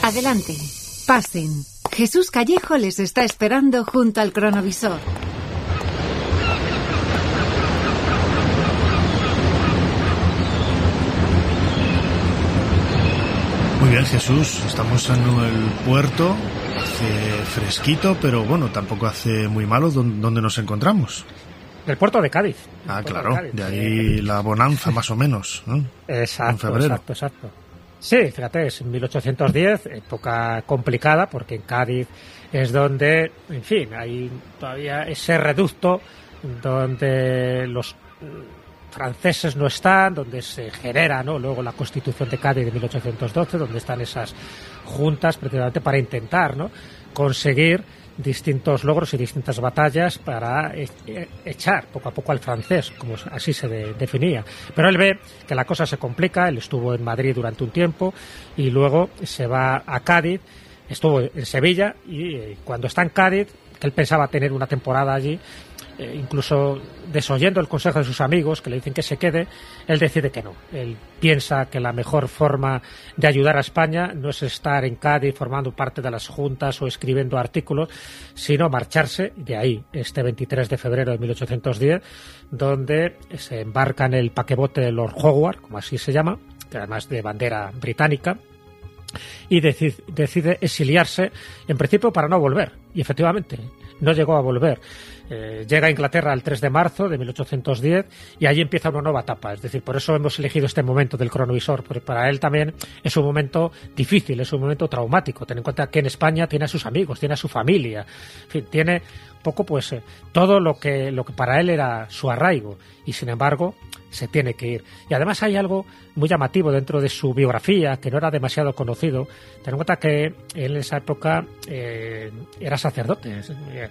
Adelante, pasen. Jesús Callejo les está esperando junto al cronovisor. Muy bien, Jesús, estamos en el puerto, hace fresquito, pero bueno, tampoco hace muy malo. ¿Dónde nos encontramos? El puerto de Cádiz. Ah, claro, de ahí la bonanza más o menos, ¿no? Exacto, en febrero. Exacto. Sí, fíjate, es 1810, época complicada, porque en Cádiz es donde, en fin, hay todavía ese reducto donde los franceses no están, donde se genera, ¿no?, luego la Constitución de Cádiz de 1812, donde están esas juntas precisamente para intentar, ¿no?, conseguir distintos logros y distintas batallas para echar poco a poco al francés, como así se definía. Pero él ve que la cosa se complica, él estuvo en Madrid durante un tiempo y luego se va a Cádiz, estuvo en Sevilla y cuando está en Cádiz, que él pensaba tener una temporada allí, incluso desoyendo el consejo de sus amigos que le dicen que se quede, él decide que no. Él piensa que la mejor forma de ayudar a España no es estar en Cádiz formando parte de las juntas o escribiendo artículos, sino marcharse de ahí, este 23 de febrero de 1810, donde se embarca en el paquebote de Lord Howard, como así se llama, que además de bandera británica, y decide exiliarse, en principio para no volver, y efectivamente no llegó a volver. Llega a Inglaterra el 3 de marzo de 1810 y allí empieza una nueva etapa. Es decir, por eso hemos elegido este momento del cronovisor, porque para él también es un momento difícil, es un momento traumático. Ten en cuenta que en España tiene a sus amigos, tiene a su familia, en fin, tiene poco pues todo lo que para él era su arraigo, y sin embargo se tiene que ir. Y además hay algo muy llamativo dentro de su biografía que no era demasiado conocido. Ten en cuenta que él en esa época era sacerdote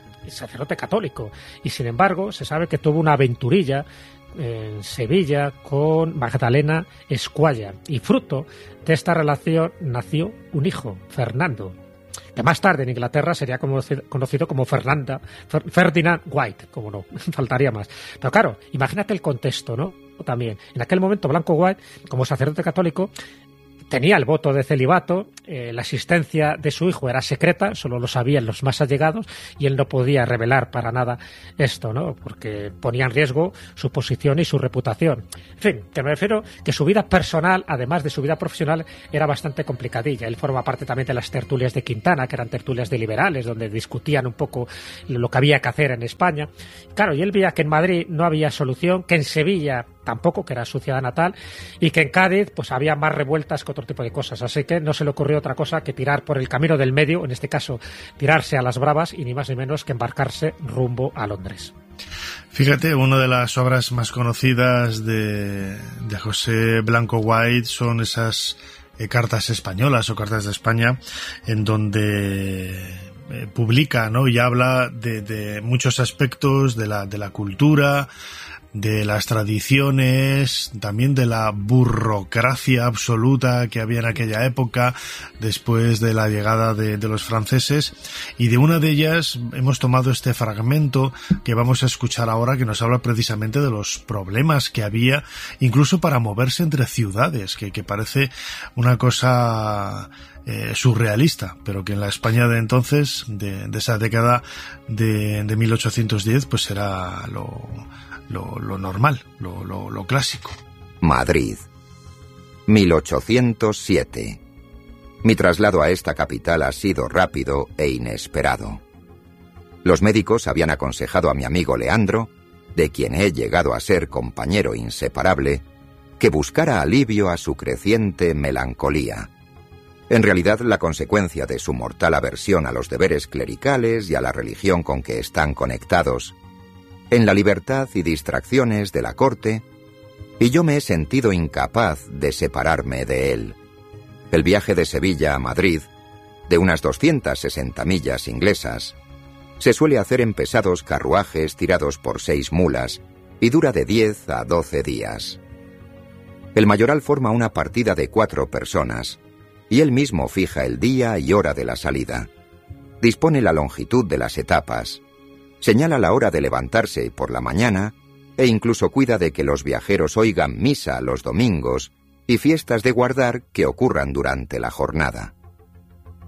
católico, y sin embargo se sabe que tuvo una aventurilla en Sevilla con Magdalena Escualla, y fruto de esta relación nació un hijo, Fernando, que más tarde en Inglaterra sería conocido como Ferdinand White, como no, faltaría más. Pero claro, imagínate el contexto, ¿no? También, en aquel momento Blanco White, como sacerdote católico, tenía el voto de celibato, la existencia de su hijo era secreta, solo lo sabían los más allegados, y él no podía revelar para nada esto, ¿no?, porque ponía en riesgo su posición y su reputación. En fin, que me refiero que su vida personal, además de su vida profesional, era bastante complicadilla. Él forma parte también de las tertulias de Quintana, que eran tertulias de liberales, donde discutían un poco lo que había que hacer en España. Claro, y él veía que en Madrid no había solución, que en Sevilla tampoco, que era su ciudad natal, y que en Cádiz pues había más revueltas que otro tipo de cosas, así que no se le ocurrió otra cosa que tirar por el camino del medio, en este caso tirarse a las bravas y ni más ni menos que embarcarse rumbo a Londres. Fíjate, una de las obras más conocidas de José Blanco White son esas cartas españolas o cartas de España, en donde publica, ¿no?, y habla de muchos aspectos de la cultura, de las tradiciones, también de la burocracia absoluta que había en aquella época después de la llegada de los franceses, y de una de ellas hemos tomado este fragmento que vamos a escuchar ahora, que nos habla precisamente de los problemas que había incluso para moverse entre ciudades, que parece una cosa surrealista, pero que en la España de entonces, de esa década de 1810, pues era lo normal, lo clásico. Madrid, 1807. Mi traslado a esta capital ha sido rápido e inesperado. Los médicos habían aconsejado a mi amigo Leandro, de quien he llegado a ser compañero inseparable, que buscara alivio a su creciente melancolía. En realidad, la consecuencia de su mortal aversión a los deberes clericales y a la religión con que están conectados, en la libertad y distracciones de la corte, y yo me he sentido incapaz de separarme de él. El viaje de Sevilla a Madrid, de unas 260 millas inglesas, se suele hacer en pesados carruajes tirados por 6 mulas y dura de 10 a 12 días. El mayoral forma una partida de 4 personas y él mismo fija el día y hora de la salida. Dispone la longitud de las etapas, señala la hora de levantarse por la mañana e incluso cuida de que los viajeros oigan misa los domingos y fiestas de guardar que ocurran durante la jornada.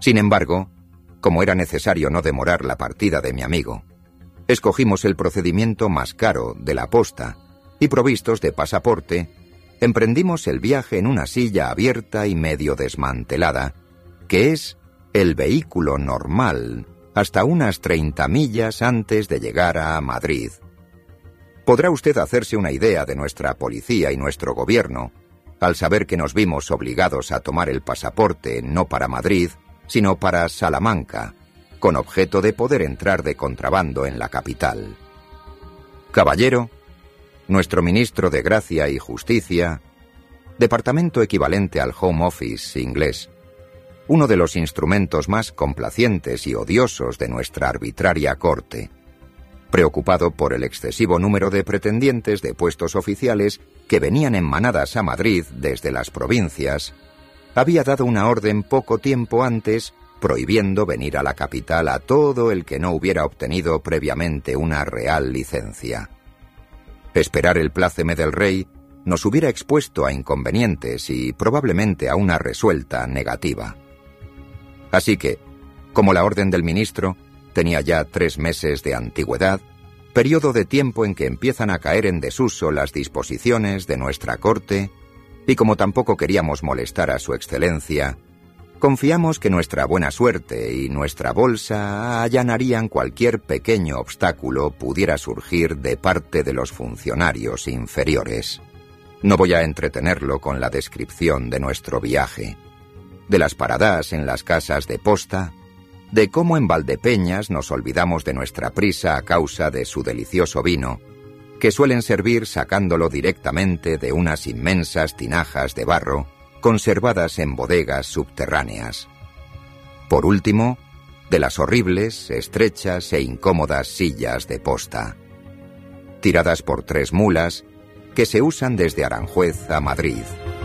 Sin embargo, como era necesario no demorar la partida de mi amigo, escogimos el procedimiento más caro de la posta y, provistos de pasaporte, emprendimos el viaje en una silla abierta y medio desmantelada, que es el vehículo normal hasta unas 30 millas antes de llegar a Madrid. Podrá usted hacerse una idea de nuestra policía y nuestro gobierno al saber que nos vimos obligados a tomar el pasaporte no para Madrid, sino para Salamanca, con objeto de poder entrar de contrabando en la capital. Caballero, nuestro ministro de Gracia y Justicia, departamento equivalente al Home Office inglés, uno de los instrumentos más complacientes y odiosos de nuestra arbitraria corte, preocupado por el excesivo número de pretendientes de puestos oficiales que venían en manadas a Madrid desde las provincias, había dado una orden poco tiempo antes prohibiendo venir a la capital a todo el que no hubiera obtenido previamente una real licencia. Esperar el pláceme del rey nos hubiera expuesto a inconvenientes y probablemente a una resuelta negativa. Así que, como la orden del ministro tenía ya 3 meses de antigüedad, periodo de tiempo en que empiezan a caer en desuso las disposiciones de nuestra corte, y como tampoco queríamos molestar a su excelencia, confiamos que nuestra buena suerte y nuestra bolsa allanarían cualquier pequeño obstáculo pudiera surgir de parte de los funcionarios inferiores. No voy a entretenerlo con la descripción de nuestro viaje, de las paradas en las casas de posta, de cómo en Valdepeñas nos olvidamos de nuestra prisa a causa de su delicioso vino, que suelen servir sacándolo directamente de unas inmensas tinajas de barro conservadas en bodegas subterráneas. Por último, de las horribles, estrechas e incómodas sillas de posta, tiradas por 3 mulas, que se usan desde Aranjuez a Madrid.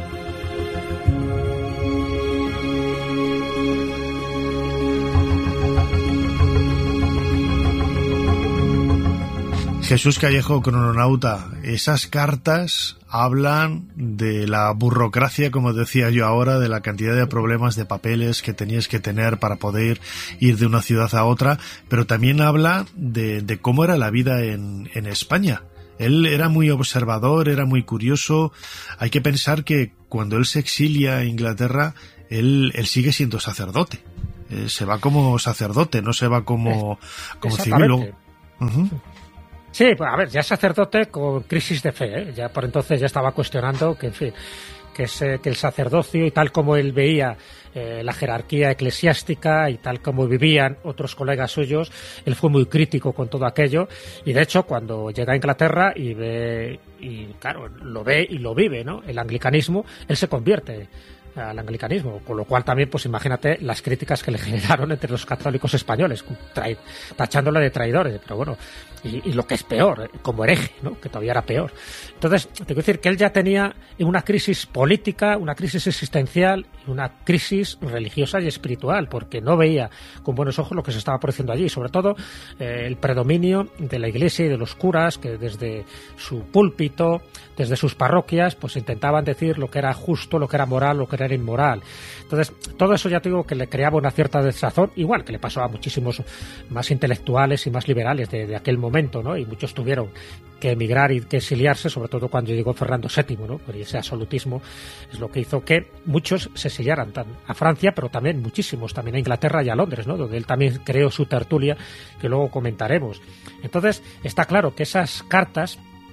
Jesús Callejo, crononauta, esas cartas hablan de la burocracia, como decía yo ahora, de la cantidad de problemas de papeles que tenías que tener para poder ir de una ciudad a otra, pero también habla de cómo era la vida en España. Él era muy observador, era muy curioso. Hay que pensar que cuando él se exilia a Inglaterra, él sigue siendo sacerdote. Se va como sacerdote, no se va como civil. Uh-huh. Sí, pues a ver, ya sacerdote con crisis de fe, ¿eh? Ya por entonces ya estaba cuestionando que, en fin, que el sacerdocio y tal como él veía la jerarquía eclesiástica y tal como vivían otros colegas suyos, él fue muy crítico con todo aquello y de hecho cuando llega a Inglaterra y ve, y claro, lo ve y lo vive, ¿no? El anglicanismo, él se convierte al anglicanismo, con lo cual también, pues imagínate las críticas que le generaron entre los católicos españoles, tachándole de traidores, pero bueno, y lo que es peor, como hereje, ¿no? Que todavía era peor. Entonces, tengo que decir que él ya tenía una crisis política, una crisis existencial y una crisis religiosa y espiritual, porque no veía con buenos ojos lo que se estaba produciendo allí, sobre todo el predominio de la iglesia y de los curas, que desde su púlpito, desde sus parroquias, pues intentaban decir lo que era justo, lo que era moral, lo que era inmoral. Entonces, todo eso ya te digo que le creaba una cierta desazón, igual que le pasó a muchísimos más intelectuales y más liberales de aquel momento, ¿no? Y muchos tuvieron que emigrar y que exiliarse, sobre todo cuando llegó Fernando VII, ¿no? Por ese absolutismo es lo que hizo que muchos se exiliaran a Francia, pero también muchísimos, también a Inglaterra y a Londres, ¿no? Donde él también creó su tertulia, que luego comentaremos. Entonces, está claro que esas cartas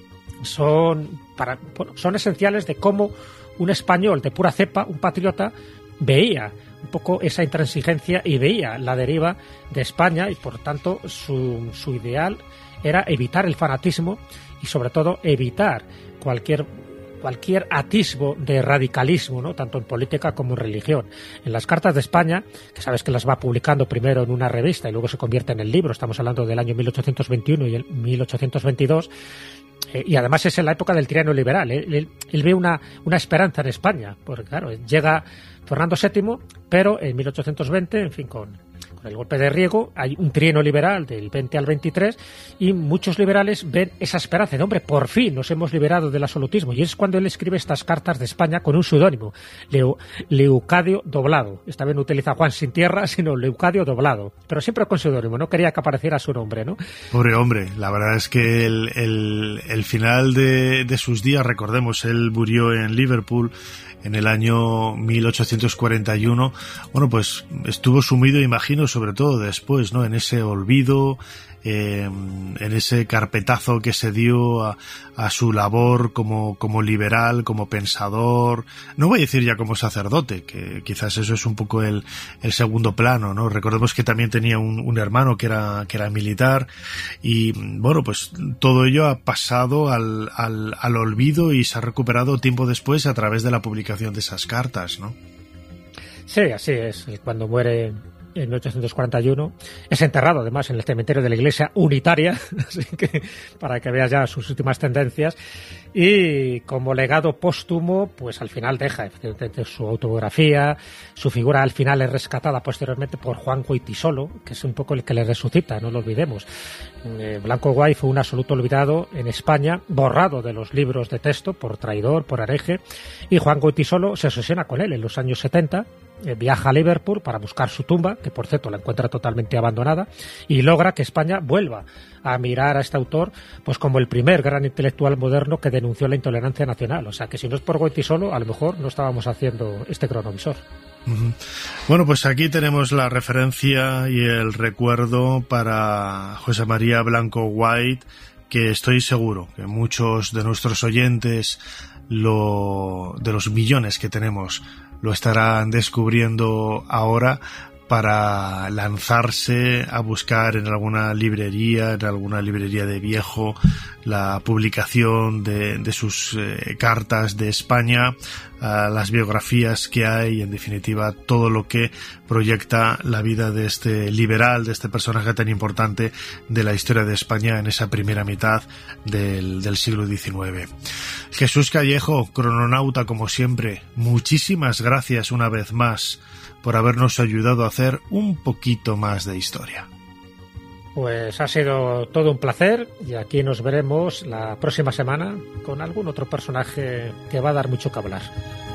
son esenciales de cómo un español de pura cepa, un patriota, veía un poco esa intransigencia y veía la deriva de España y por tanto su ideal era evitar el fanatismo y sobre todo evitar cualquier atisbo de radicalismo, ¿no? Tanto en política como en religión. En las cartas de España, que sabes que las va publicando primero en una revista y luego se convierte en el libro, estamos hablando del año 1821 y el 1822, y además es en la época del tirano liberal. Él ve una esperanza en España, porque claro, llega Fernando VII, pero en 1820, en fin, con el golpe de Riego, hay un trienio liberal del 20 al 23 y muchos liberales ven esa esperanza de, hombre, por fin nos hemos liberado del absolutismo. Y es cuando él escribe estas cartas de España con un seudónimo, Leucadio Doblado. Esta vez no utiliza Juan sin tierra, sino Leucadio Doblado. Pero siempre con seudónimo, no quería que apareciera su nombre, ¿no? Pobre hombre, la verdad es que el final de sus días, recordemos, él murió en Liverpool en el año 1841, bueno, pues estuvo sumido, imagino, sobre todo después, ¿no?, en ese olvido, en ese carpetazo que se dio a su labor como liberal, como pensador, no voy a decir ya como sacerdote, que quizás eso es un poco el segundo plano, ¿no? Recordemos que también tenía un hermano que era militar y, bueno, pues todo ello ha pasado al olvido y se ha recuperado tiempo después a través de la publicación de esas cartas, ¿no? Sí, así es. Cuando muere en 1841 es enterrado además en el cementerio de la Iglesia Unitaria, así que para que veas ya sus últimas tendencias, y como legado póstumo pues al final deja efectivamente su autobiografía. Su figura al final es rescatada posteriormente por Juan Goytisolo, que es un poco el que le resucita, no lo olvidemos. Blanco White fue un absoluto olvidado en España, borrado de los libros de texto por traidor, por hereje, y Juan Goytisolo se obsesiona con él en los años 70. Viaja a Liverpool para buscar su tumba, que por cierto la encuentra totalmente abandonada, y logra que España vuelva a mirar a este autor pues como el primer gran intelectual moderno que denunció la intolerancia nacional. O sea que si no es por Goytisolo, a lo mejor no estábamos haciendo este cronovisor. Bueno, pues aquí tenemos la referencia y el recuerdo para José María Blanco White, que estoy seguro que muchos de nuestros oyentes, de los millones que tenemos, lo estarán descubriendo ahora para lanzarse a buscar en alguna librería de viejo, la publicación de sus cartas de España, las biografías que hay, en definitiva todo lo que proyecta la vida de este liberal, de este personaje tan importante de la historia de España en esa primera mitad del siglo XIX. Jesús Callejo, crononauta como siempre, muchísimas gracias una vez más por habernos ayudado a hacer un poquito más de historia. Pues ha sido todo un placer y aquí nos veremos la próxima semana con algún otro personaje que va a dar mucho que hablar.